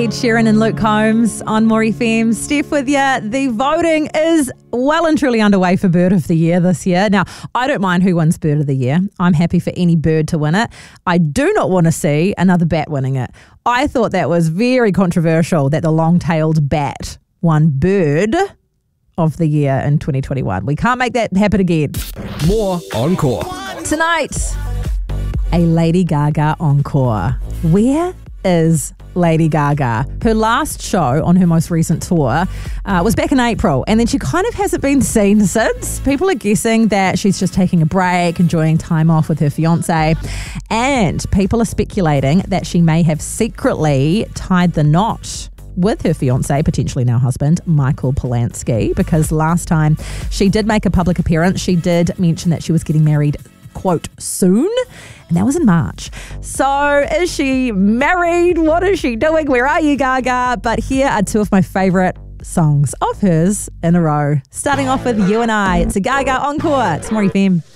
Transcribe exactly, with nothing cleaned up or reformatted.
Ed Sheeran and Luke Combs on More F M. Steph with you. The voting is well and truly underway for Bird of the Year this year. Now, I don't mind who wins Bird of the Year. I'm happy for any bird to win it. I do not want to see another bat winning it. I thought that was very controversial that the long-tailed bat won Bird of the Year in twenty twenty-one. We can't make that happen again. More Encore. Tonight, a Lady Gaga encore. Where is Lady Gaga? Her last show on her most recent tour uh, was back in April, and then she kind of hasn't been seen since. People are guessing that she's just taking a break, enjoying time off with her fiance, and people are speculating that she may have secretly tied the knot with her fiance, potentially now husband, Michael Polanski, because last time she did make a public appearance, she did mention that she was getting married, quote, soon, and that was in March. So is she married? What is she doing? Where are you, Gaga? But here are two of my favourite songs of hers in a row. Starting off with You and I. It's a Gaga encore. It's More F M.